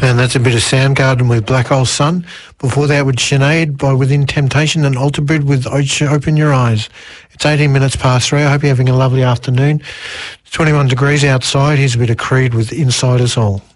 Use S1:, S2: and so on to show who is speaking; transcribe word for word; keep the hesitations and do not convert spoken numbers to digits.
S1: And that's a bit of Soundgarden with Black Hole Sun. Before that with Sinead by Within Temptation and Alterbridge with Open Your Eyes. It's eighteen minutes past three. I hope you're having a lovely afternoon. It's twenty-one degrees outside. Here's a bit of Creed with Inside Us All.